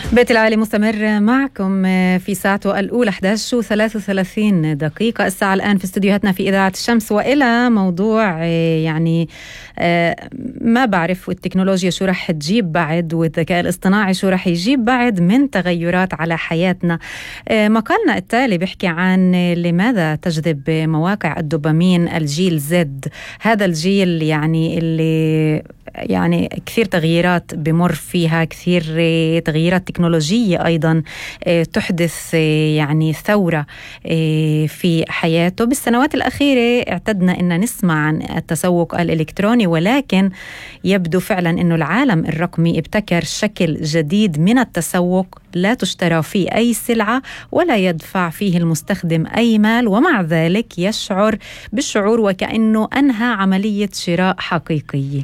بيت العالي مستمر معكم في ساعته الأولى 11:33 دقيقة. الساعة الآن في استديوهاتنا في إذاعة الشمس، وإلى موضوع يعني ما بعرف التكنولوجيا شو رح تجيب بعد، والذكاء الاصطناعي شو رح يجيب بعد من تغيرات على حياتنا. مقالنا التالي بيحكي عن لماذا تجذب مواقع الدوبامين الجيل زد، هذا الجيل يعني اللي يعني كثير تغييرات بمر فيها، كثير تغييرات تكنولوجية أيضا تحدث يعني ثورة في حياته. بالسنوات الأخيرة اعتدنا أن نسمع عن التسوق الإلكتروني، ولكن يبدو فعلا أنه العالم الرقمي ابتكر شكل جديد من التسوق لا تشترى فيه أي سلعة ولا يدفع فيه المستخدم أي مال، ومع ذلك يشعر بالشعور وكأنه أنهى عملية شراء حقيقية.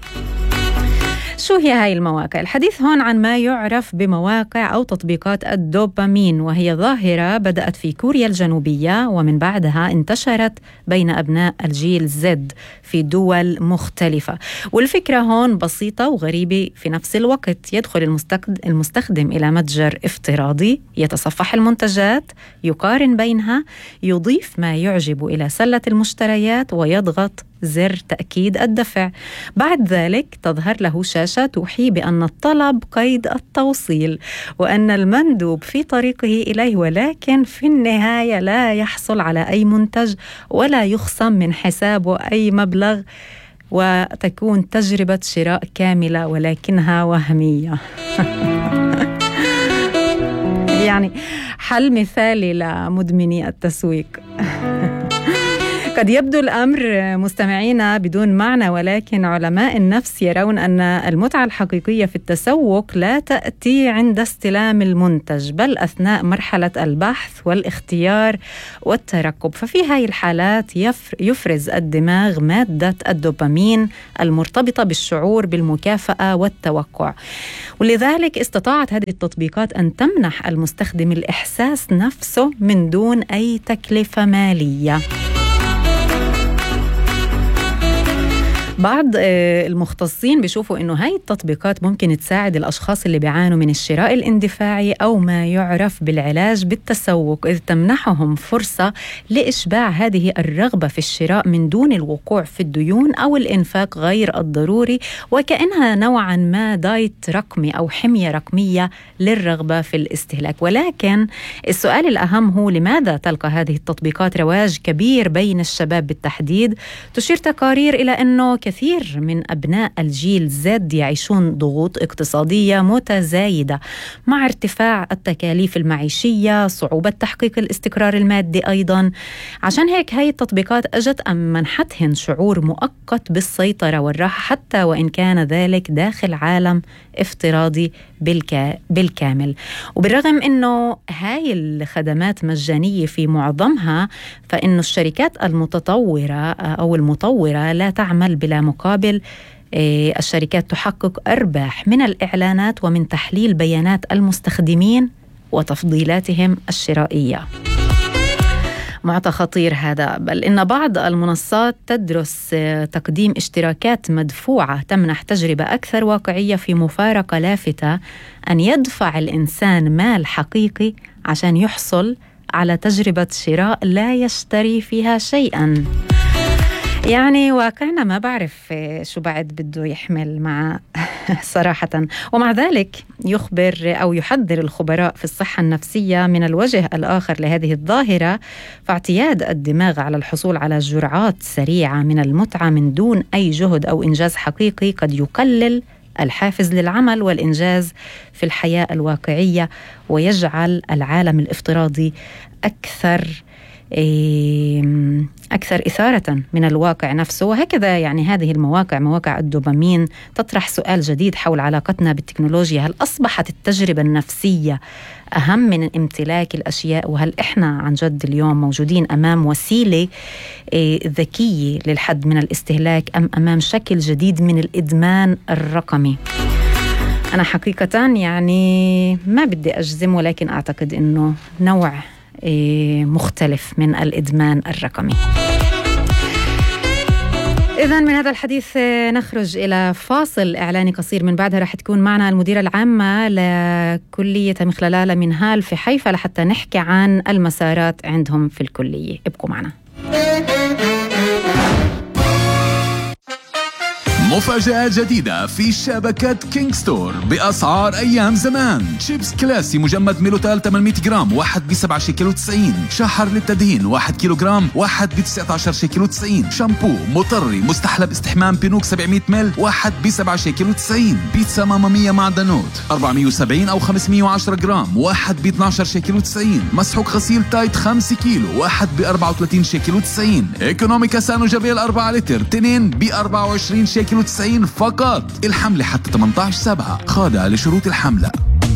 شو هي هاي المواقع؟ الحديث هون عن ما يعرف بمواقع أو تطبيقات الدوبامين، وهي ظاهرة بدأت في كوريا الجنوبية ومن بعدها انتشرت بين أبناء الجيل زد في دول مختلفة. والفكرة هون بسيطة وغريبة في نفس الوقت. يدخل المستخدم إلى متجر افتراضي، يتصفح المنتجات، يقارن بينها، يضيف ما يعجب إلى سلة المشتريات ويضغط زر تأكيد الدفع. بعد ذلك تظهر له شاشة توحي بأن الطلب قيد التوصيل وأن المندوب في طريقه إليه، ولكن في النهاية لا يحصل على أي منتج ولا يخصم من حسابه أي مبلغ، وتكون تجربة شراء كاملة ولكنها وهمية. يعني حل مثالي لمدمني التسويق. قد يبدو الأمر مستمعينا بدون معنى، ولكن علماء النفس يرون أن المتعة الحقيقية في التسوق لا تأتي عند استلام المنتج، بل أثناء مرحلة البحث والاختيار والترقب. ففي هاي الحالات يفرز الدماغ مادة الدوبامين المرتبطة بالشعور بالمكافأة والتوقع، ولذلك استطاعت هذه التطبيقات أن تمنح المستخدم الإحساس نفسه من دون أي تكلفة مالية. بعض المختصين بيشوفوا إنه هاي التطبيقات ممكن تساعد الأشخاص اللي بيعانوا من الشراء الاندفاعي أو ما يعرف بالعلاج بالتسوق، إذ تمنحهم فرصة لإشباع هذه الرغبة في الشراء من دون الوقوع في الديون أو الإنفاق غير الضروري، وكأنها نوعا ما دايت رقمي أو حمية رقمية للرغبة في الاستهلاك. ولكن السؤال الأهم هو لماذا تلقى هذه التطبيقات رواج كبير بين الشباب بالتحديد؟ تشير تقارير إلى أنه كثير من أبناء الجيل زد يعيشون ضغوط اقتصادية متزايدة مع ارتفاع التكاليف المعيشية، صعوبة تحقيق الاستقرار المادي أيضا. عشان هيك هاي التطبيقات أجت أم منحتهن شعور مؤقت بالسيطرة والراحة، حتى وإن كان ذلك داخل عالم افتراضي بالكامل. وبالرغم أنه هاي الخدمات مجانية في معظمها، فإنه الشركات المتطورة أو المطورة لا تعمل بلا مقابل. الشركات تحقق أرباح من الإعلانات ومن تحليل بيانات المستخدمين وتفضيلاتهم الشرائية. معطى خطير هذا، بل إن بعض المنصات تدرس تقديم اشتراكات مدفوعة تمنح تجربة أكثر واقعية، في مفارقة لافتة أن يدفع الإنسان مال حقيقي عشان يحصل على تجربة شراء لا يشتري فيها شيئا. يعني واقعنا ما بعرف شو بعد بده يحمل مع صراحة. ومع ذلك يخبر أو يحذر الخبراء في الصحة النفسية من الوجه الآخر لهذه الظاهرة، فاعتياد الدماغ على الحصول على جرعات سريعة من المتعة من دون أي جهد أو إنجاز حقيقي قد يقلل الحافز للعمل والإنجاز في الحياة الواقعية، ويجعل العالم الافتراضي أكثر إثارة من الواقع نفسه. وهكذا يعني هذه المواقع، مواقع الدوبامين، تطرح سؤال جديد حول علاقتنا بالتكنولوجيا. هل أصبحت التجربة النفسية أهم من امتلاك الأشياء؟ وهل إحنا عن جد اليوم موجودين أمام وسيلة ذكية للحد من الاستهلاك، أم أمام شكل جديد من الإدمان الرقمي؟ أنا حقيقة يعني ما بدي أجزم، ولكن أعتقد أنه نوع مختلف من الإدمان الرقمي. إذن من هذا الحديث نخرج إلى فاصل إعلاني قصير، من بعدها رح تكون معنا المديرة العامة لكلية مخللالة منهال في حيفا لحتى نحكي عن المسارات عندهم في الكلية. ابقوا معنا. مفاجأة جديدة في شبكة كينج ستور بأسعار أيام زمان. شيبس كلاسي مجمد ميلوتال 800 جرام 1 ب7 شيكل و90. شحر للتدهين 1 كيلو جرام 1 ب19 شيكل و90. شامبو مطري مستحلب استحمام بينوك 700 مل 1 ب7 شيكل و90. بيتزا ماما مية معدنوت 470 أو 510 جرام 1 ب12 شيكل و90. مسحوق غسيل تايت 5 كيلو 1 ب34 شيكل و90. ايكونوميكا سانو جافيل 4 لتر 2 ب24 شيكل و90 فقط. الحملة حتى 18/7، خاضعة لشروط الحملة.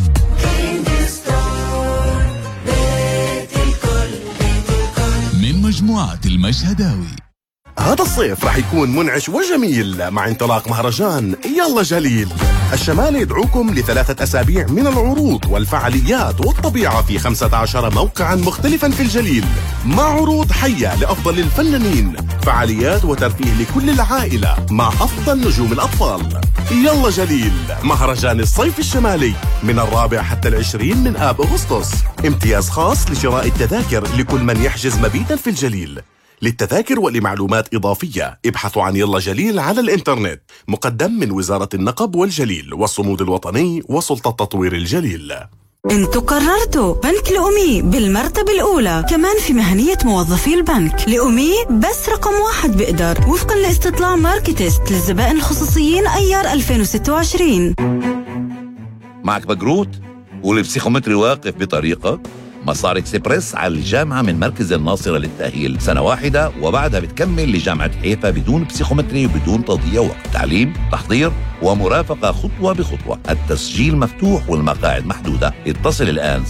من مجموعة المشهداوي. هذا الصيف رح يكون منعش وجميل مع انطلاق مهرجان يلا جليل. الشمال يدعوكم ل3 أسابيع من العروض والفعاليات والطبيعة في 15 موقعا مختلفا في الجليل، مع عروض حية لأفضل الفنانين، فعاليات وترفيه لكل العائلة مع أفضل نجوم الأطفال. يلا جليل، مهرجان الصيف الشمالي من 4 حتى 20 من آب أغسطس. امتياز خاص لشراء التذاكر لكل من يحجز مبيتا في الجليل. للتذاكر ولمعلومات إضافية ابحثوا عن يلا جليل على الإنترنت. مقدم من وزارة النقب والجليل والصمود الوطني وسلطة تطوير الجليل. انتوا قررتوا بنك لأمي بالمرتبة الأولى، كمان في مهنية موظفي البنك. لأمي بس رقم 1 بقدر وفقا لاستطلاع ماركتست للزبائن الخصوصيين أيار 2026. معك بقروت والبسيخومتري واقف بطريقة. مسار اكسبرس على الجامعة من مركز الناصرة للتأهيل، سنة واحدة وبعدها بتكمل لجامعة حيفا بدون بسيخومتري وبدون تضييع وقت. تعليم، تحضير ومرافقة خطوة بخطوة. التسجيل مفتوح والمقاعد محدودة. اتصل الآن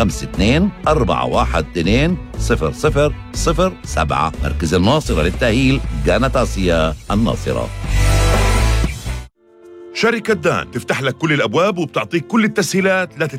052-412-0007. مركز الناصرة للتأهيل، جانت آسيا الناصرة. شركة دان تفتح لك كل الأبواب وبتعطيك كل التسهيلات